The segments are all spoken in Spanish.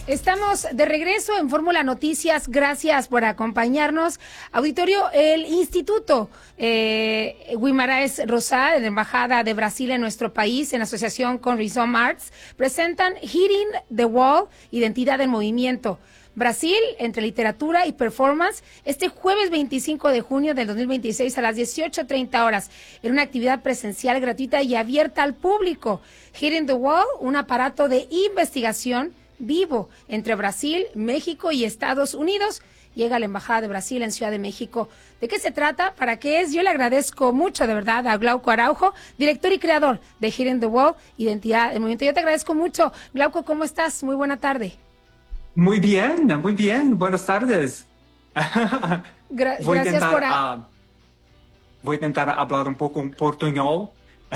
Estamos de regreso en Fórmula Noticias. Gracias por acompañarnos. Auditorio, el Instituto Guimarães Rosa, de la Embajada de Brasil en nuestro país, en asociación con Rhizome Arts, presentan Hitting the Wall, Identidad en Movimiento. Brasil, entre literatura y performance, este jueves 25 de junio del 2026 a las 18:30 horas, en una actividad presencial gratuita y abierta al público. Hitting the Wall, un aparato de investigación vivo entre Brasil, México y Estados Unidos. Llega a la Embajada de Brasil en Ciudad de México. ¿De qué se trata? ¿Para qué es? Yo le agradezco mucho, de verdad, a Glauco Araujo, director y creador de Hitting the Wall, Identidad de Movimiento. Yo te agradezco mucho. Glauco, ¿cómo estás? Muy buena tarde. Muy bien. Buenas tardes. Gracias por... Voy a intentar hablar un poco en portuñol.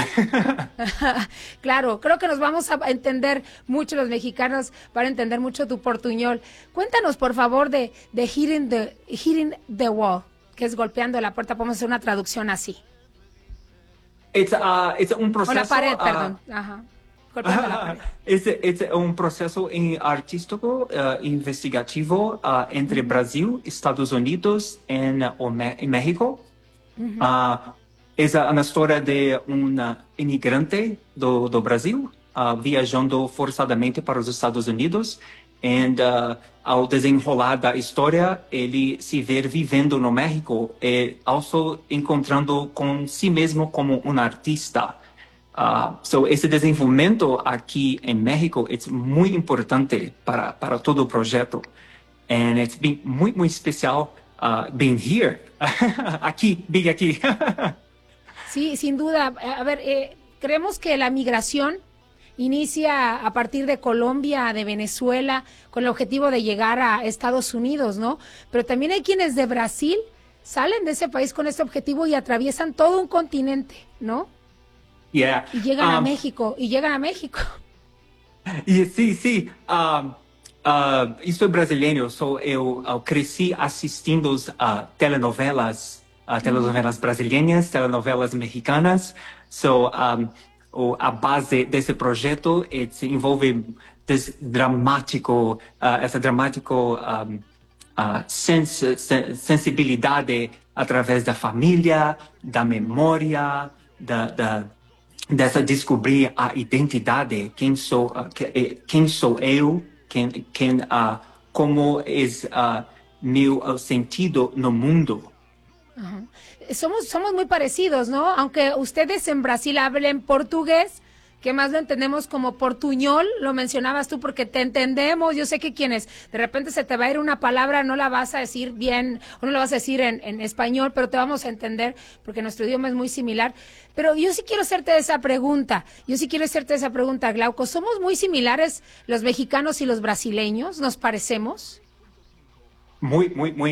Claro, creo que nos vamos a entender mucho los mexicanos, para entender mucho tu portuñol. Cuéntanos, por favor, de Hitting the Wall, que es golpeando la puerta. Podemos hacer una traducción así. Es un proceso... O la pared, perdón. Ajá. Golpeando la pared. Es un proceso artístico investigativo entre Brasil, Estados Unidos y México. Es una historia de un inmigrante do Brasil viajando forzadamente para os Estados Unidos. E ao desenrolar da história, ele se vê vivendo no México e also encontrando com si mesmo como um artista. Esse desenvolvimento aqui em México é muito importante para todo o projeto. And it's been muito especial being here. Being aquí. Sí, sin duda. A ver, creemos que la migración inicia a partir de Colombia, de Venezuela, con el objetivo de llegar a Estados Unidos, ¿no? Pero también hay quienes de Brasil salen de ese país con este objetivo y atraviesan todo un continente, ¿no? Yeah. Y llegan a México, Sí. Isso é brasileiro. Eu cresci assistindo telenovelas brasileiras, telenovelas mexicanas. A base desse projeto envolve essa dramática sensibilidade através da família, da memória, dessa descobrir a identidade, quem sou eu, como é meu sentido no mundo. Ajá. Somos muy parecidos, ¿no? Aunque ustedes en Brasil hablen portugués, que más lo entendemos como portuñol, lo mencionabas tú porque te entendemos. Yo sé que quienes de repente se te va a ir una palabra, no la vas a decir bien, o no la vas a decir en español, pero te vamos a entender porque nuestro idioma es muy similar. Pero yo sí quiero hacerte esa pregunta, Glauco. ¿Somos muy similares los mexicanos y los brasileños? ¿Nos parecemos? Muy.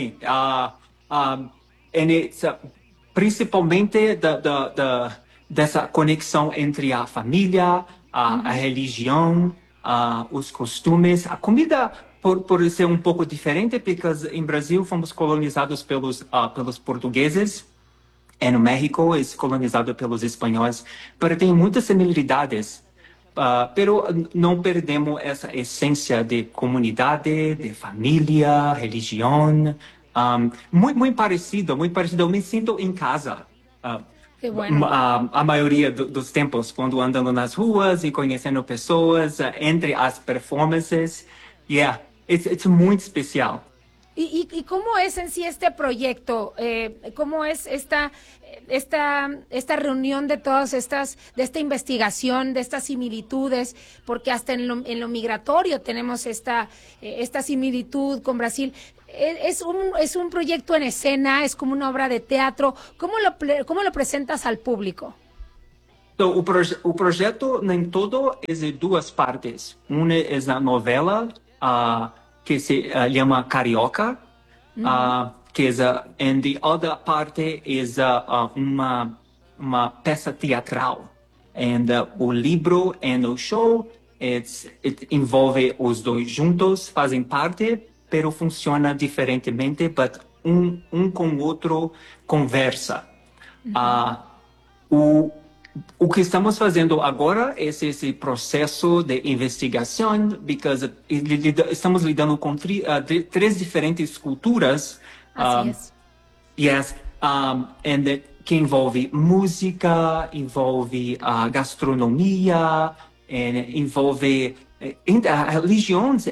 Principalmente dessa conexão entre a família, a religião, os costumes. A comida, por ser um pouco diferente, porque em Brasil fomos colonizados pelos portugueses, e no México é colonizado pelos espanhóis, mas tem muitas similaridades. Pero não perdemos essa essência de comunidade, de família, religião. Muito parecido. Eu me sinto em casa. Qué bueno. A maioria dos tempos, quando andando nas ruas e conhecendo pessoas, entre as performances. Yeah, it's muito especial. ¿Y cómo es en sí este proyecto? ¿Cómo es esta reunión de todas de esta investigación, de estas similitudes? Porque hasta en lo migratorio tenemos esta similitud con Brasil. Es un proyecto en escena, es como una obra de teatro. ¿Cómo lo presentas al público? O projeto nem todo é de duas partes. Uma é a novela que se chama Carioca, que and the other parte é uma peça teatral. And o livro e o show envolve os dois juntos, fazem parte, pero funciona diferentemente, but um com o outro conversa. O que estamos fazendo agora é esse processo de investigação, porque estamos lidando com três diferentes culturas. Así es. Yes, que envolve música, envolve gastronomia, envolve religiões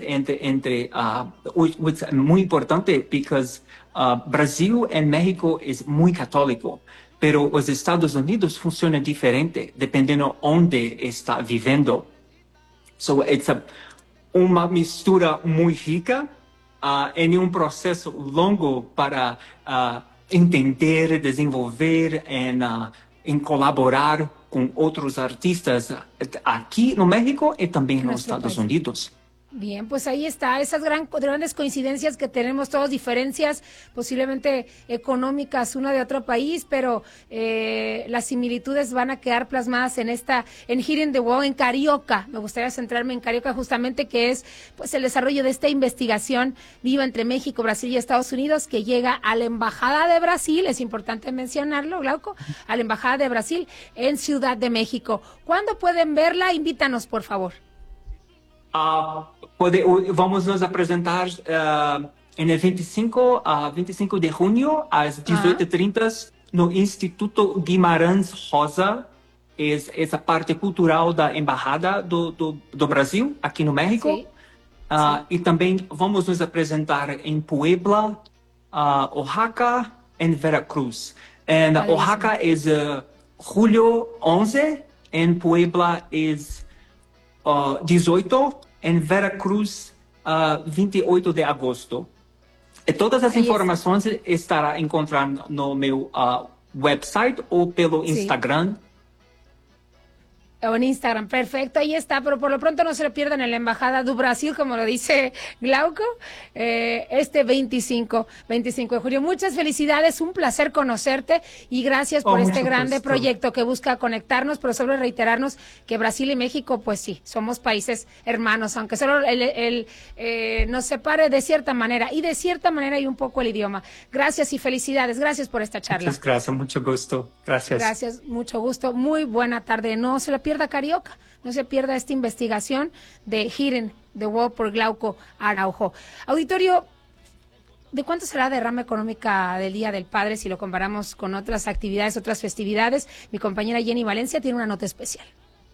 muito importante, porque Brasil e México é muito católico. Pero os Estados Unidos funcionam diferente, dependendo onde está vivendo. So, it's uma mistura muito rica em um processo longo para entender, desenvolver em colaborar com outros artistas aqui no México e também nos Estados Unidos. Bien, pues ahí está, esas grandes coincidencias que tenemos todos, diferencias posiblemente económicas una de otro país, pero las similitudes van a quedar plasmadas en Hidden the Wall, en Carioca. Me gustaría centrarme en Carioca justamente, que es pues el desarrollo de esta investigación viva entre México, Brasil y Estados Unidos, que llega a la Embajada de Brasil, es importante mencionarlo, Glauco, a la Embajada de Brasil en Ciudad de México. ¿Cuándo pueden verla? Invítanos, por favor. Vamos nos apresentar en el 25 de junio às 18h30 no Instituto Guimarães Rosa, essa parte cultural da Embaixada do Brasil, aqui no México. Sí. E também vamos nos apresentar em Puebla, Oaxaca e Veracruz. En Oaxaca é julho 11, em Puebla é 18, em Veracruz, 28 de agosto. E todas as informações estará encontrando no meu website ou pelo Instagram. O en Instagram, perfecto, ahí está, pero por lo pronto no se lo pierdan en la Embajada do Brasil, como lo dice Glauco, este 25 de julio. Muchas felicidades, un placer conocerte y gracias por este grande proyecto que busca conectarnos, pero sobre reiterarnos que Brasil y México, pues sí, somos países hermanos, aunque solo nos separe de cierta manera, y de cierta manera hay un poco el idioma. Gracias y felicidades, gracias por esta charla. Muchas gracias, mucho gusto. Gracias. Gracias, mucho gusto, muy buena tarde, no se la pierda Carioca, no se pierda esta investigación de Hidden the Wall por Glauco Araujo. Auditorio, ¿de cuánto será la derrama económica del Día del Padre si lo comparamos con otras actividades, otras festividades? Mi compañera Jenny Valencia tiene una nota especial.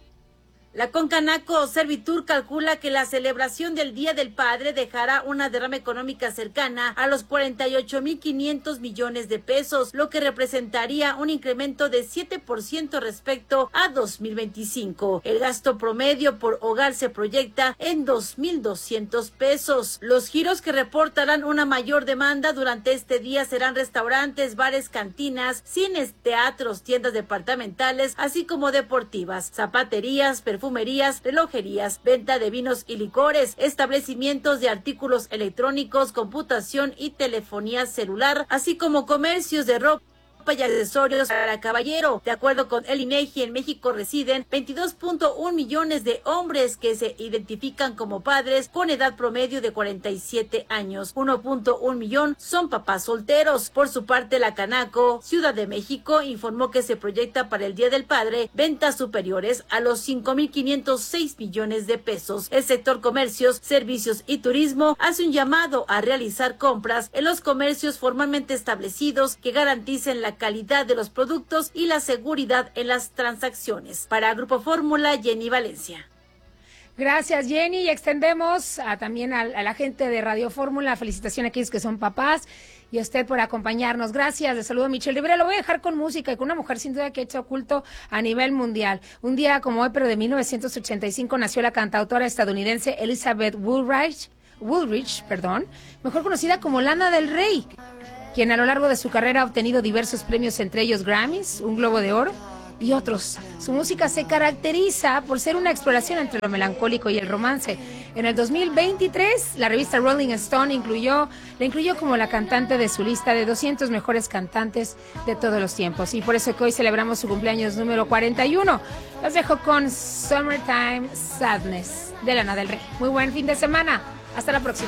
La Concanaco Servitur calcula que la celebración del Día del Padre dejará una derrama económica cercana a los 48.500 millones de pesos, lo que representaría un incremento de 7% respecto a 2025. El gasto promedio por hogar se proyecta en 2.200 pesos. Los giros que reportarán una mayor demanda durante este día serán restaurantes, bares, cantinas, cines, teatros, tiendas departamentales, así como deportivas, zapaterías, perfumerías, relojerías, venta de vinos y licores, establecimientos de artículos electrónicos, computación y telefonía celular, así como comercios de ropa y accesorios para caballero. De acuerdo con el INEGI, en México residen 22.1 millones de hombres que se identifican como padres con edad promedio de 47 años. 1.1 millón son papás solteros. Por su parte, la Canaco Ciudad de México informó que se proyecta para el Día del Padre ventas superiores a los 5.506 millones de pesos. El sector comercios, servicios y turismo hace un llamado a realizar compras en los comercios formalmente establecidos que garanticen la calidad de los productos y la seguridad en las transacciones. Para Grupo Fórmula, Jenny Valencia. Gracias, Jenny, y extendemos también a la gente de Radio Fórmula, felicitación a aquellos que son papás y a usted por acompañarnos. Gracias, de saludo a Michelle Rivera. Lo voy a dejar con música y con una mujer sin duda que ha hecho culto a nivel mundial. Un día como hoy, pero de 1985, nació la cantautora estadounidense Elizabeth Woolrich, mejor conocida como Lana del Rey, quien a lo largo de su carrera ha obtenido diversos premios, entre ellos Grammys, un Globo de Oro y otros. Su música se caracteriza por ser una exploración entre lo melancólico y el romance. En el 2023, la revista Rolling Stone la incluyó como la cantante de su lista de 200 mejores cantantes de todos los tiempos. Y por eso que hoy celebramos su cumpleaños número 41. Los dejo con Summertime Sadness de Lana del Rey. Muy buen fin de semana. Hasta la próxima.